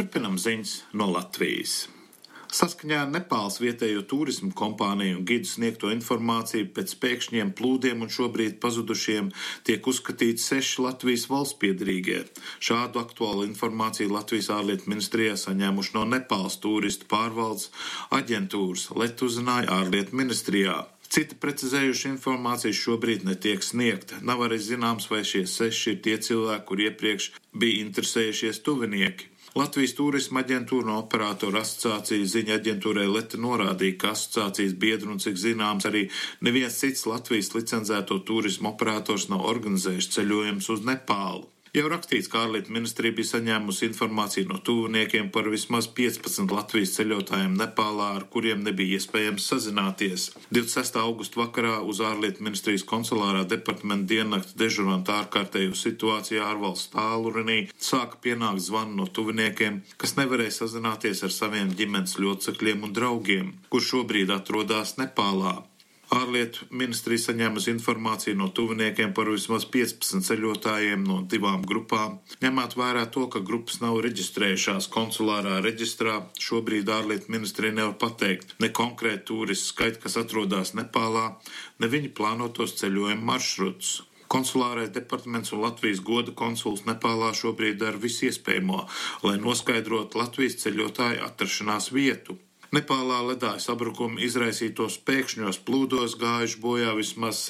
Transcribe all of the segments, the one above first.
Turpinam ziņas no Latvijas. Saskaņā ar Nepāles vietējo turismu kompāniju un gidu sniegto informāciju pēc pēkšņiem plūdiem un šobrīd pazudušiem tiek uzskatīti 6 Latvijas valstspiederīgie. Šādu aktuālu informāciju Latvijas ārlietu ministrijā saņēmuši no Nepāles turistu pārvaldes aģentūras, Let uzzināja ārlietu ministrijā. Cita precizējuša informācija šobrīd netiek sniegta. Nav arī zināms, vai šie 6 ir tie cilvēki, kur iepriekš bija interesējušies tuvinieki. Latvijas turisma aģentūra no operātoru asociācijas ziņa aģentūrai Leta norādīja, ka asociācijas biedri un cik zināms arī neviens cits Latvijas licencēto turisma operators nav organizējuši ceļojumus uz Nepālu. Jau rakstīts, ka ārlietu ministrija bija saņēmusi informāciju no tuviniekiem par vismaz 15 Latvijas ceļotājiem Nepālā, ar kuriem nebija iespējams sazināties. 26. augusta vakarā uz ārlietu ministrijas konsulārā departamenta diennakts dežuranta ārkārtējo situāciju ārvalstu tālruņī sāka pienākt zvanu no tuviniekiem, kas nevarēja sazināties ar saviem ģimenes locekļiem un draugiem, kur šobrīd atrodas Nepālā. Ārlietu ministrija saņēmusi informāciju no tuviniekiem par vismaz 15 ceļotājiem no 2 grupām. Ņemot vērā to, ka grupas nav reģistrējušās konsulārā reģistrā, šobrīd ārlietu ministrija nevar pateikt ne konkrētu turistu skaitu, kas atrodas Nepālā, ne viņa plānotos ceļojumu maršrutus. Konsulārais departaments un Latvijas goda konsuls Nepālā šobrīd dara visu iespējamo, lai noskaidrotu Latvijas ceļotāju atrašanās vietu. Nepālā ledāja sabrukuma izraisītos pēkšņos plūdos gājuši bojā vismaz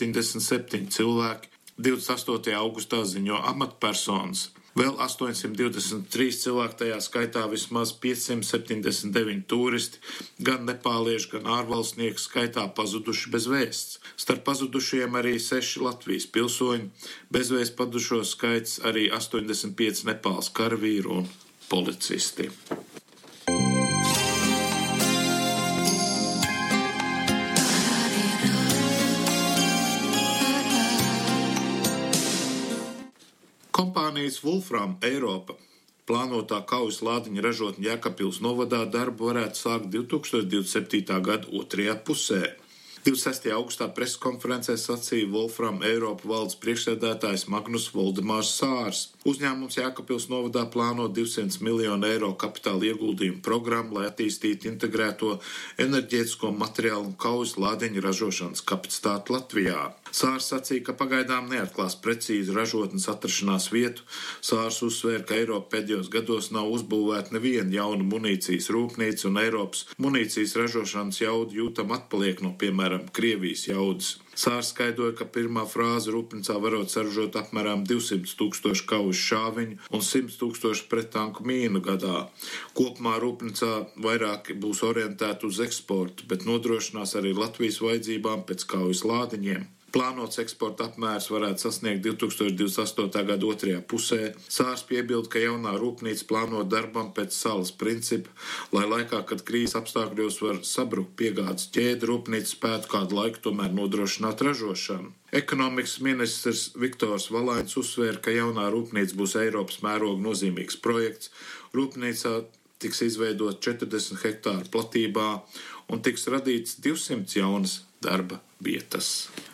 177 cilvēki. 28. augustā ziņo amatpersonas. Vēl 823 cilvēki, tajā skaitā vismaz 579 turisti, gan nepālieši, gan ārvalstnieki skaitā pazuduši bez vēsts. Starp pazudušiem arī 6 Latvijas pilsoņi, bezvēsts pazudušo skaits arī 85 Nepāles karavīru un policisti. Kompānijas Wolfram Eiropa plānotā kaujas lādiņa ražotne Jēkabpils novadā darbu varētu sākt 2027. gada otrajā pusē. 26. augustā preskonferencē sacīja Wolfram Eiropa valdes priekšsēdētājs Magnus Voldemārs Sārs. Uzņēmums Jēkabpils novadā plāno 200 miljonu eiro kapitāla ieguldījumu programmu, lai attīstītu integrēto enerģētisko materiālu un kaujas lādiņu ražošanas kapacitāti Latvijā. Sārs sacīja, ka pagaidām neatklās precīzi ražotnes atrašanās vietu. Sārs uzsvēra, ka Eiropa pēdējos gados nav uzbūvēta neviena jauna munīcijas rūpnīca un Eiropas munīcijas ražošanas jauda jūtam atpaliek no, piemēram, Krievijas jaudas. Sārs skaidroja, ka pirmā frāze rūpnīcā varot saražot apmēram 200 000 kaujas šāviņu un 100 000 prettanku mīnu gadā. Kopumā rūpnīcā vairāk būs orientēta uz eksportu, bet nodrošinās arī Latvijas vajadzībām pēc kaujas lādiņiem. Plānots eksporta apmērs varētu sasniegt 2028. gada otrajā pusē. Sārs piebilda, ka jaunā rūpnīca plāno darbam pēc salas principa, lai laikā, kad krīzes apstākļos var sabrukt piegādes ķēde, rūpnīca spētu kādu laiku tomēr nodrošināt ražošanu. Ekonomikas ministrs Viktors Valainis uzsvēra, ka jaunā rūpnīca būs Eiropas mēroga nozīmīgs projekts. Rūpnīcā tiks izveidot 40 hektāru platībā un tiks radīts 200 jaunas darba vietas.